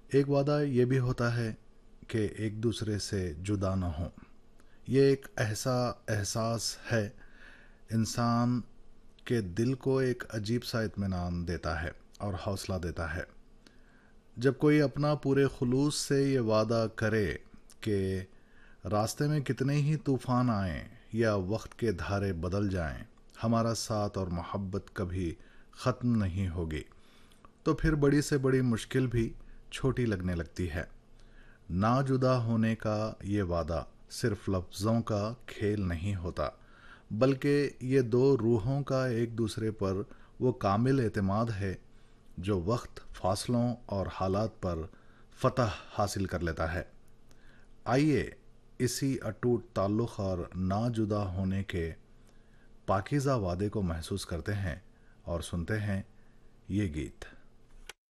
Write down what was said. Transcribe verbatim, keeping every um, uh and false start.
एक वादा ये भी होता है कि एक दूसरे से जुदा ना हो। ये एक ऐसा एहसास है, इंसान के दिल को एक अजीब सा इत्मीनान देता है और हौसला देता है। जब कोई अपना पूरे खुलूस से ये वादा करे कि रास्ते में कितने ही तूफान आएं या वक्त के धारे बदल जाएं, हमारा साथ और मोहब्बत कभी ख़त्म नहीं होगी, तो फिर बड़ी से बड़ी मुश्किल भी छोटी लगने लगती है। ना जुदा होने का ये वादा सिर्फ लफ्ज़ों का खेल नहीं होता, बल्कि ये दो रूहों का एक दूसरे पर वो कामिल एतमाद है जो वक्त, फासलों और हालात पर फतह हासिल कर लेता है। आइए इसी अटूट ताल्लुक़ और ना जुदा होने के पाकीज़ा वादे को महसूस करते हैं और सुनते हैं ये गीत।